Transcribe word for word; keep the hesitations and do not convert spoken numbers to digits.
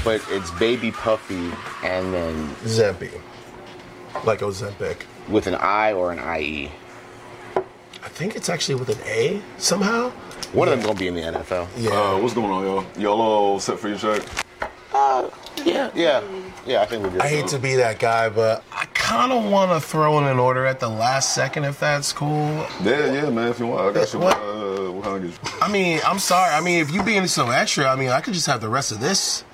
but it's Baby Puffy and then Zempy. Like Ozempic. With an I or an I E? I think it's actually with an A somehow. One yeah. of them gonna be in the N F L. Yeah. Uh, what's going on, y'all? Y'all all set for your check? Uh, yeah, yeah, yeah. I think we did. I hate to be that guy, but I kind of want to throw in an order at the last second if that's cool. Yeah, yeah, man. If you want, I got you. What? Uh, what kind of get you? I mean, I'm sorry. I mean, if you being so extra, I mean, I could just have the rest of this.